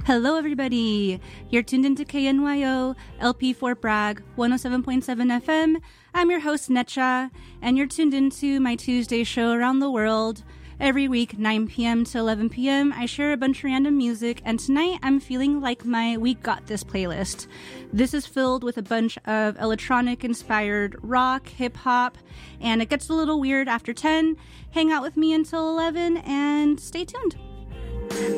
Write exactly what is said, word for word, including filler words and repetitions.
Hello, everybody. You're tuned into K N Y O, L P Fort Bragg, one oh seven point seven F M. I'm your host, Netcha, and you're tuned into my Tuesday show around the world. Every week, nine p.m. to eleven p.m., I share a bunch of random music, and tonight I'm feeling like my We Got This playlist. This is filled with a bunch of electronic-inspired rock, hip-hop, and it gets a little weird after ten. Hang out with me until eleven, and stay tuned.